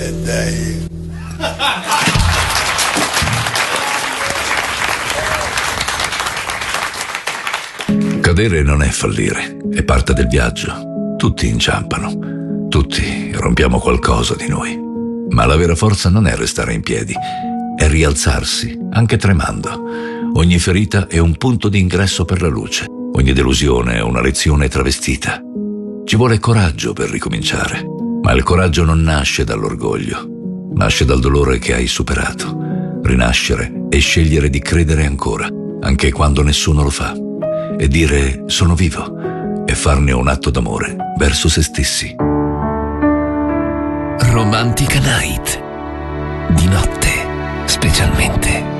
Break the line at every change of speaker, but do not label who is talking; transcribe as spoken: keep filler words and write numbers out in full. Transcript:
E dai.
Cadere non è fallire, è parte del viaggio. Tutti inciampano, tutti rompiamo qualcosa di noi. Ma la vera forza non è restare in piedi, è rialzarsi, anche tremando. Ogni ferita è un punto di ingresso per la luce, ogni delusione è una lezione travestita. Ci vuole coraggio per ricominciare, ma il coraggio non nasce dall'orgoglio, nasce dal dolore che hai superato. Rinascere e scegliere di credere ancora, anche quando nessuno lo fa. E dire sono vivo e farne un atto d'amore verso se stessi.
Romantica Night. Di notte, specialmente.